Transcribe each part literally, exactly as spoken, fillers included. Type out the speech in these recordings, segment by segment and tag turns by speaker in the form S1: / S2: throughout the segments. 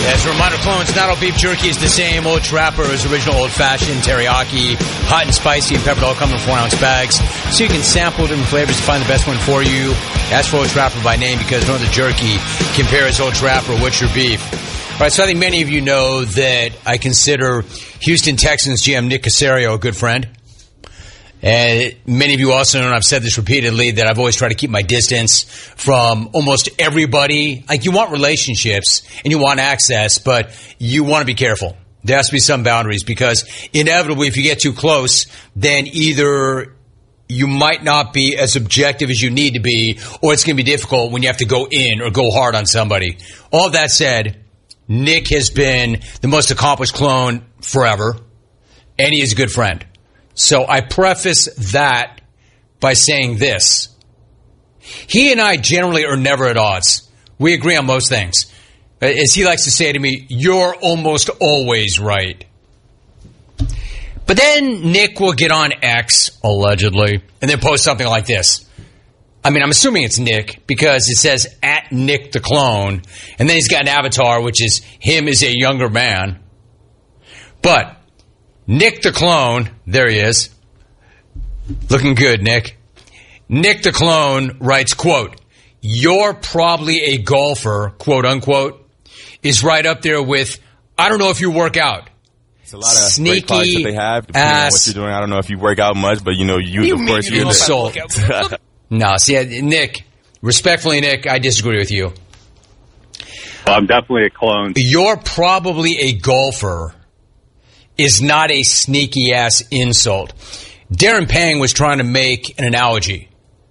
S1: As a reminder, clones, not all beef jerky is the same. Old Trapper's original old-fashioned teriyaki, hot and spicy and peppered, all come in four-ounce bags. So you can sample different flavors to find the best one for you. Ask for Old Trapper by name because no other jerky compares Old Trapper. What's your beef? All right, so I think many of you know that I consider Houston Texans G M Nick Caserio a good friend. And many of you also know, and I've said this repeatedly, that I've always tried to keep my distance from almost everybody. Like, you want relationships and you want access, but you want to be careful. There has to be some boundaries because inevitably if you get too close, then either you might not be as objective as you need to be, or it's going to be difficult when you have to go in or go hard on somebody. All that said, Nick has been the most accomplished clone forever, and he is a good friend. So I preface that by saying this. He and I generally are never at odds. We agree on most things. As he likes to say to me, you're almost always right. But then Nick will get on X, allegedly, and then post something like this. I mean, I'm assuming it's Nick because it says at Nick the Clone, and then he's got an avatar, which is him as a younger man. But Nick the Clone, there he is. Looking good, Nick. Nick the Clone writes, quote, you're probably a golfer, quote unquote, is right up there with, I don't know if you work out.
S2: It's a lot of sneaky great products that they have, depending on what you're doing. I don't know if you work out much, but you know, you, you of course, you're
S1: the No, see, Nick, respectfully, Nick, I disagree with you.
S3: I'm definitely a clone.
S1: You're probably a golfer is not a sneaky-ass insult. Darren Pang was trying to make an analogy,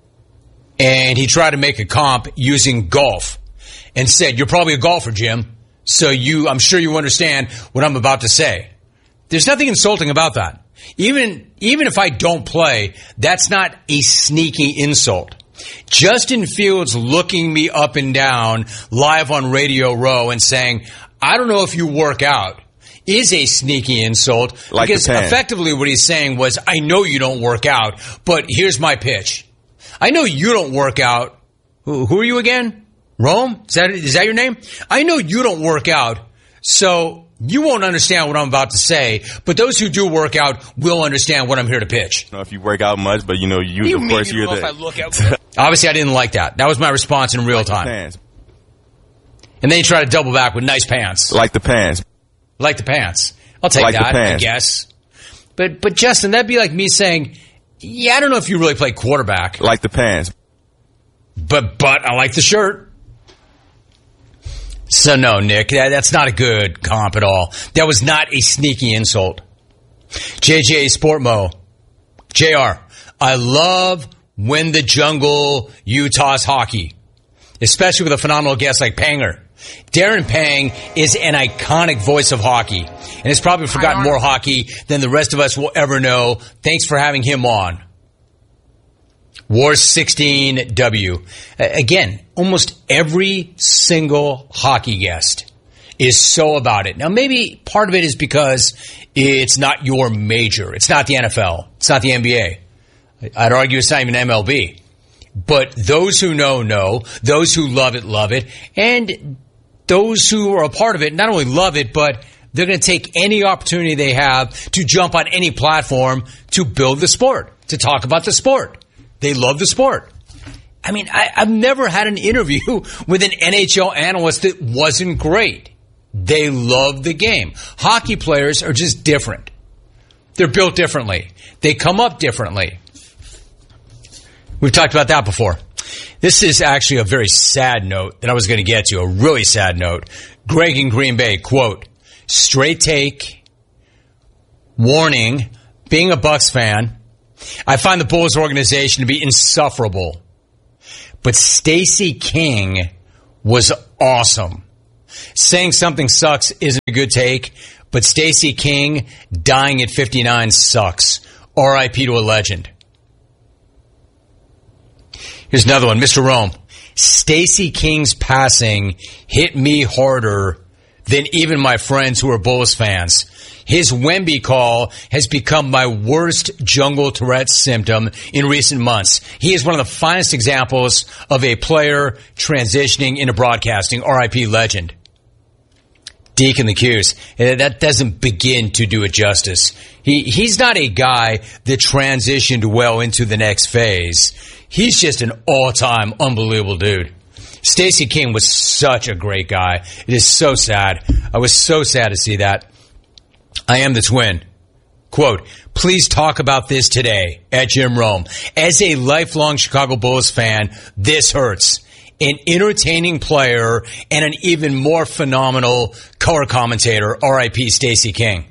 S1: and he tried to make a comp using golf and said, you're probably a golfer, Jim, so you, I'm sure you understand what I'm about to say. There's nothing insulting about that. Even, even if I don't play, that's not a sneaky insult. Justin Fields looking me up and down live on Radio Row and saying, I don't know if you work out, is a sneaky insult, like because effectively what he's saying was, I know you don't work out, but here's my pitch. I know you don't work out. Who, who are you again? Rome? Is that, is that your name? I know you don't work out, so you won't understand what I'm about to say, but those who do work out will understand what I'm here to pitch.
S2: I don't know if you work out much, but you know, you,
S1: you
S2: of course,
S1: you're
S2: the...
S1: If I look out Obviously, I didn't like that. That was my response in real
S2: like
S1: time.
S2: The pants.
S1: And then you try to double back with nice pants.
S2: Like the pants.
S1: Like the pants. I'll take
S2: like
S1: that, I guess. But, but Justin, that'd be like me saying, yeah, I don't know if you really play quarterback.
S2: Like the pants.
S1: But, but I like the shirt. So no, Nick, that, that's not a good comp at all. That was not a sneaky insult. J J Sportmo. J R, I love Win the Jungle Utah's hockey, especially with a phenomenal guest like Panger. Darren Pang is an iconic voice of hockey and has probably forgotten more hockey than the rest of us will ever know. Thanks for having him on. War sixteen W. Again, almost every single hockey guest is so about it. Now, maybe part of it is because it's not your major. It's not the N F L. It's not the N B A. I'd argue it's not even M L B. But those who know, know. Those who love it, love it. And those who are a part of it not only love it, but they're going to take any opportunity they have to jump on any platform to build the sport, to talk about the sport. They love the sport. I mean, I, I've never had an interview with an N H L analyst that wasn't great. They love the game. Hockey players are just different. They're built differently. They come up differently. We've talked about that before. This is actually a very sad note that I was going to get to, a really sad note. Greg in Green Bay, quote, straight take, warning, being a Bucs fan, I find the Bulls organization to be insufferable. But Stacey King was awesome. Saying something sucks isn't a good take, but Stacey King dying at fifty-nine sucks. R I P to a legend. Here's another one, Mister Rome. Stacey King's passing hit me harder than even my friends who are Bulls fans. His Wemby call has become my worst jungle Tourette symptom in recent months. He is one of the finest examples of a player transitioning into broadcasting. R I P legend. Deacon the Cuse. That doesn't begin to do it justice. He He's not a guy that transitioned well into the next phase. He's just an all-time unbelievable dude. Stacey King was such a great guy. It is so sad. I was so sad to see that. I am the twin. Quote, please talk about this today at Jim Rome. As a lifelong Chicago Bulls fan, this hurts. An entertaining player and an even more phenomenal color commentator, R I P Stacey King.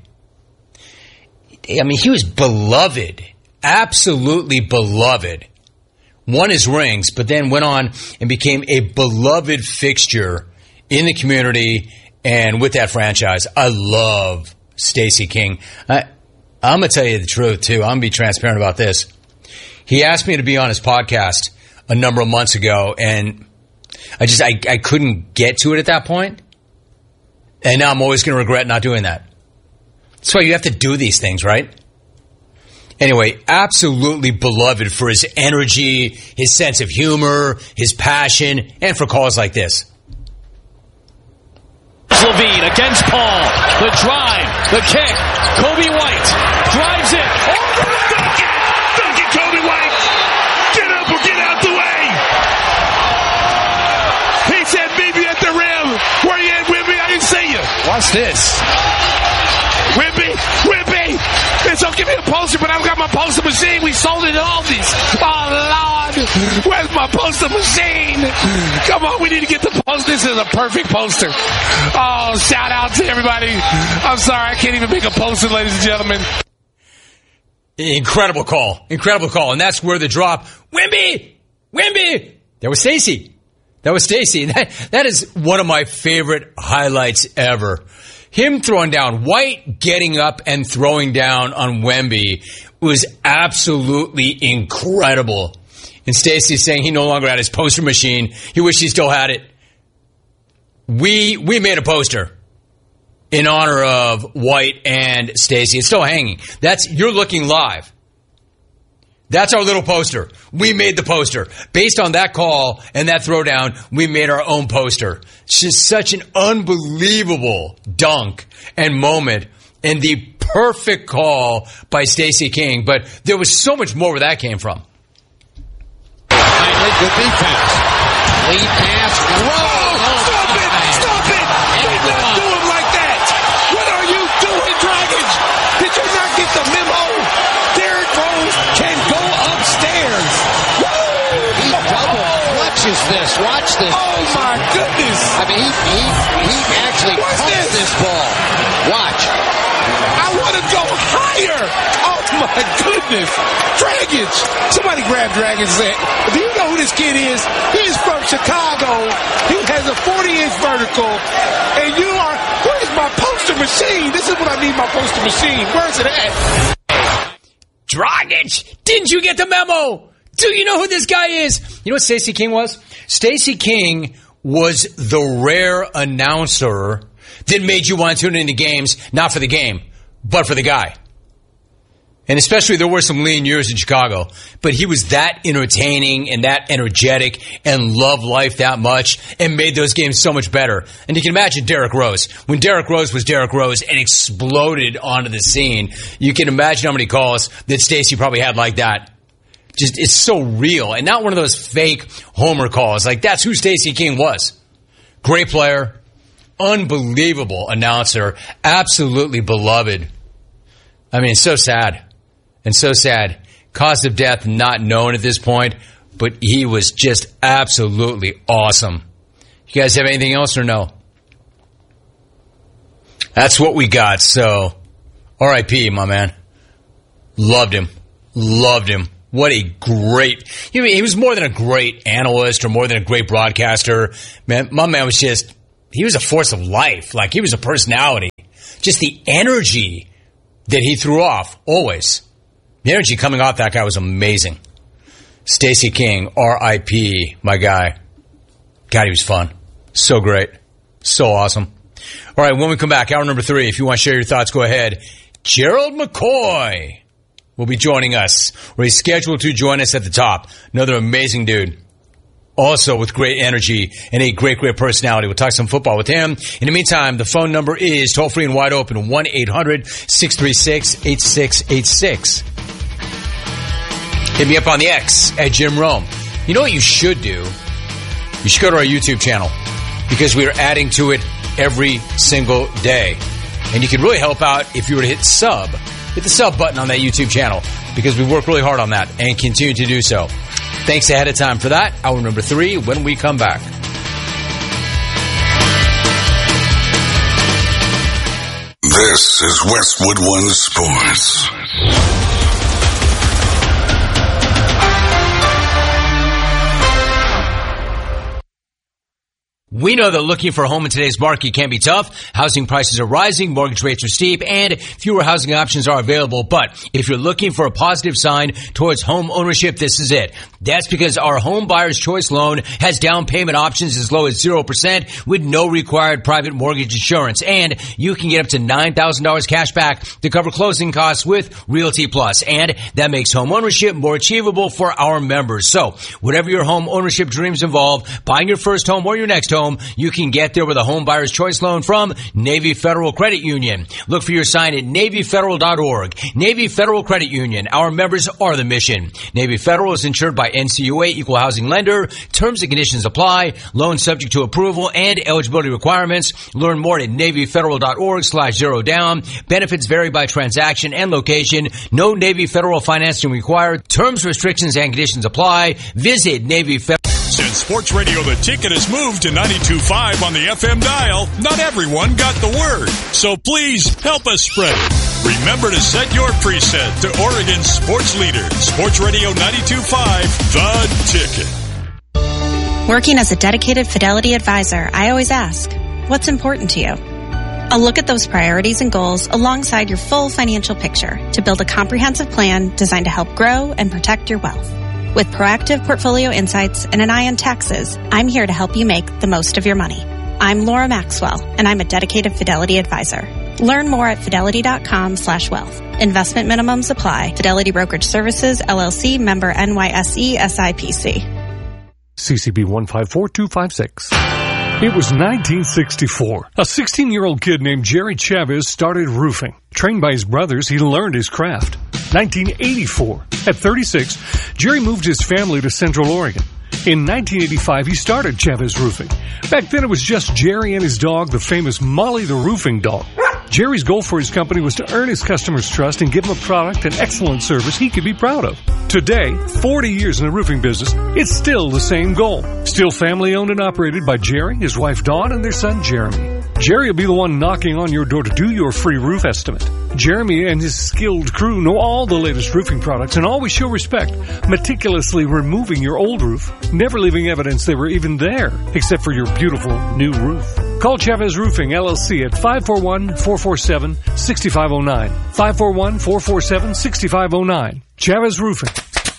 S1: I mean, he was beloved, absolutely beloved. Won his rings, but then went on and became a beloved fixture in the community and with that franchise. I love Stacey King. I, I'm going to tell you the truth, too. I'm going to be transparent about this. He asked me to be on his podcast a number of months ago, and I just I, I couldn't get to it at that point. And now I'm always going to regret not doing that. That's why you have to do these things, right? Anyway, absolutely beloved for his energy, his sense of humor, his passion, and for calls like this.
S4: Levine against Paul. The drive, the kick. Kobe White drives it. Oh, dunk it! Dunk it, Kobe White! Get up or get out the way! He said, meet me at the rim. Where you at, Wimby? I didn't see you. Watch this. Wimby, Wimby! Don't give me a poster, but I've got my poster machine. We sold it at Aldi's. Oh, Lord. Where's my poster machine? Come on, we need to get the poster. This is a perfect poster. Oh, shout out to everybody. I'm sorry, I can't even make a poster, ladies and gentlemen.
S1: Incredible call. Incredible call. And that's where the drop. Wimby! Wimby! That was Stacey. That was Stacey. That, that is one of my favorite highlights ever. Him throwing down, White getting up and throwing down on Wemby was absolutely incredible. And Stacey saying he no longer had his poster machine. He wished he still had it. We we made a poster in honor of White and Stacey. It's still hanging. That's you're looking live. That's our little poster. We made the poster. Based on that call and that throwdown, we made our own poster. It's just such an unbelievable dunk and moment and the perfect call by Stacey King. But there was so much more where that came from.
S5: Finally, good defense. Lead pass. Whoa!
S4: Stop it! Stop it! Did not do him like that! What are you doing, Dragic? Did you not get the memo? Derrick Rose can go upstairs.
S5: He double clutches this. Watch this.
S4: Oh, my goodness.
S5: I mean, he he, he actually
S4: What's
S5: pumped
S4: this?
S5: this ball. Watch.
S4: I want to go higher. Oh, my goodness. Dragic. Somebody grab Dragic and say, do you know who this kid is? He's from Chicago. He has a forty-inch vertical. And you are, where's my poster machine? This is what I need, my poster machine. Where's it at?
S1: Dragic, didn't you get the memo? Do you know who this guy is? You know what Stacey King was? Stacey King was the rare announcer that made you want to tune into games, not for the game, but for the guy. And especially there were some lean years in Chicago, but he was that entertaining and that energetic and loved life that much and made those games so much better. And you can imagine Derrick Rose. When Derrick Rose was Derrick Rose and exploded onto the scene, you can imagine how many calls that Stacey probably had like that. Just, it's so real and not one of those fake homer calls. Like, that's who Stacey King was. Great player, unbelievable announcer, absolutely beloved. I mean, so sad. And so sad. Cause of death not known at this point, but he was just absolutely awesome. You guys have anything else or no? That's what we got. So, R I P, my man. Loved him. Loved him. What a great... He was more than a great analyst or more than a great broadcaster. Man, my man was just... He was a force of life. Like, he was a personality. Just the energy that he threw off, always. The energy coming off that guy was amazing. Stacey King, R I P, my guy. God, he was fun. So great. So awesome. All right, when we come back, hour number three, if you want to share your thoughts, go ahead. Gerald McCoy will be joining us, or he's scheduled to join us at the top. Another amazing dude. also with great energy and a great, great personality. We'll talk some football with him. In the meantime, the phone number is toll-free and wide open, one eight hundred six three six eight six eight six. Hit me up on the X at Jim Rome. You know what you should do? You should go to our YouTube channel because we are adding to it every single day. And you can really help out if you were to hit sub. Hit the sub button on that YouTube channel because we work really hard on that and continue to do so. Thanks ahead of time for that. Hour number three when we come back.
S6: This is Westwood One Sports.
S1: We know that looking for a home in today's market can be tough. Housing prices are rising, mortgage rates are steep, and fewer housing options are available. But if you're looking for a positive sign towards home ownership, this is it. That's because our Home Buyer's Choice loan has down payment options as low as zero percent with no required private mortgage insurance. And you can get up to nine thousand dollars cash back to cover closing costs with Realty Plus. And that makes home ownership more achievable for our members. So whatever your home ownership dreams involve, buying your first home or your next home, you can get there with a Home Buyer's Choice loan from Navy Federal Credit Union. Look for your sign at Navy Federal dot org. Navy Federal Credit Union. Our members are the mission. Navy Federal is insured by N C U A Equal Housing Lender. Terms and conditions apply. Loan subject to approval and eligibility requirements. Learn more at Navy Federal dot org slash zero down. Benefits vary by transaction and location. No Navy Federal financing required. Terms, restrictions, and conditions apply. Visit Navy Federal.
S7: Since Sports Radio The Ticket has moved to ninety-two point five on the F M dial, not everyone got the word. So please help us spread it. Remember to set your preset to Oregon's sports leader, Sports Radio ninety-two point five, The Ticket.
S8: Working as a dedicated Fidelity advisor, I always ask, what's important to you? I'll look at those priorities and goals alongside your full financial picture to build a comprehensive plan designed to help grow and protect your wealth. With proactive portfolio insights and an eye on taxes, I'm here to help you make the most of your money. I'm Laura Maxwell, and I'm a dedicated Fidelity advisor. Learn more at fidelity.com slash wealth. Investment minimums apply. Fidelity Brokerage Services, L L C, member N Y S E, S I P C.
S9: C C B one five four two five six. It was nineteen sixty-four. A sixteen-year-old kid named Jerry Chavez started roofing. Trained by his brothers, he learned his craft. nineteen eighty-four. At thirty-six, Jerry moved his family to Central Oregon. In nineteen eighty-five, he started Chavez Roofing. Back then, it was just Jerry and his dog, the famous Molly the Roofing Dog. Jerry's goal for his company was to earn his customers' trust and give them a product and excellent service he could be proud of. Today, forty years in the roofing business, it's still the same goal. Still family owned and operated by Jerry, his wife Dawn, and their son Jeremy. Jerry will be the one knocking on your door to do your free roof estimate. Jeremy and his skilled crew know all the latest roofing products and always show respect, meticulously removing your old roof, never leaving evidence they were even there, except for your beautiful new roof. Call Chavez Roofing, L L C at five four one, four four seven, six five zero nine. five four one, four four seven, six five zero nine. Chavez Roofing.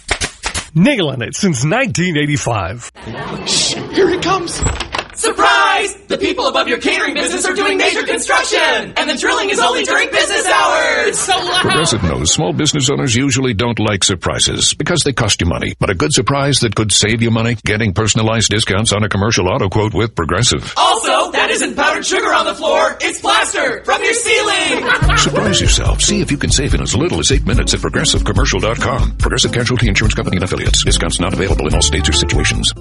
S9: Nailing it since nineteen eighty-five.
S10: Shh, here he comes. Surprise! The people above your catering business are doing major construction, and the drilling is only during business hours. It's so loud.
S11: Progressive knows small business owners usually don't like surprises because they cost you money. But a good surprise that could save you money, getting personalized discounts on a commercial auto quote with Progressive.
S10: Also, that isn't powdered sugar on the floor. It's plaster from your ceiling.
S11: Surprise yourself. See if you can save in as little as eight minutes at progressive commercial dot com. Progressive Casualty Insurance Company and Affiliates. Discounts not available in all states or situations.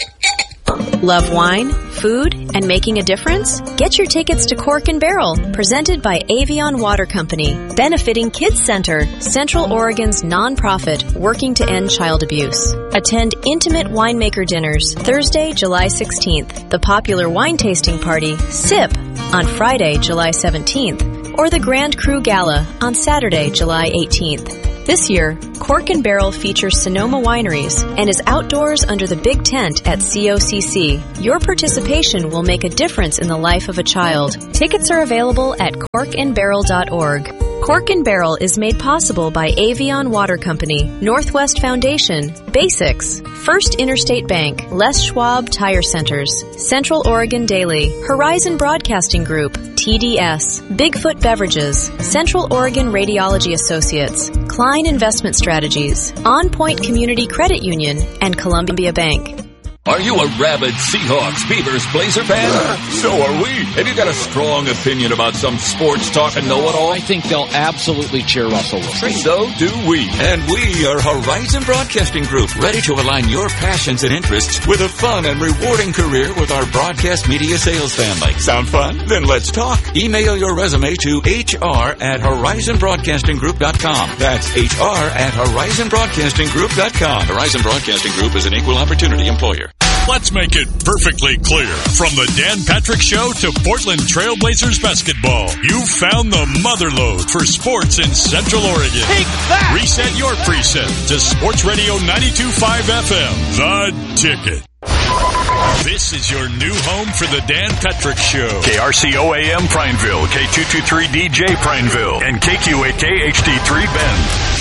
S12: Love wine, food, and making a difference? Get your tickets to Cork and Barrel, presented by Avion Water Company, benefiting Kids Center, Central Oregon's nonprofit working to end child abuse. Attend intimate winemaker dinners Thursday, July sixteenth, the popular wine tasting party, SIP, on Friday, July seventeenth, or the Grand Cru Gala on Saturday, July eighteenth. This year, Cork and Barrel features Sonoma Wineries and is outdoors under the big tent at C O C C. Your participation will make a difference in the life of a child. Tickets are available at cork and barrel dot org. Cork and Barrel is made possible by Avion Water Company, Northwest Foundation, Basics, First Interstate Bank, Les Schwab Tire Centers, Central Oregon Daily, Horizon Broadcasting Group, T D S, Bigfoot Beverages, Central Oregon Radiology Associates, Klein Investment Strategies, On Point Community Credit Union, and Columbia Bank.
S13: Are you a rabid Seahawks, Beavers, Blazer fan? So are we. Have you got a strong opinion about some sports talk and know-it-all?
S5: I think they'll absolutely cheer Russell Wilson.
S13: So do we. And we are Horizon Broadcasting Group, ready to align your passions and interests with a fun and rewarding career with our broadcast media sales family. Sound fun? Then let's talk. Email your resume to H R at horizon broadcasting group dot com. That's H R at horizon broadcasting group dot com. Horizon Broadcasting Group is an equal opportunity employer.
S7: Let's make it perfectly clear. From the Dan Patrick Show to Portland Trailblazers basketball, you found the motherlode for sports in Central Oregon.
S4: Take that!
S7: Reset your preset to Sports Radio ninety-two point five F M, The Ticket. This is your new home for the Dan Patrick Show.
S14: K R C O A M Prineville, K two twenty-three D J Prineville, and K Q eight K H D three Bend.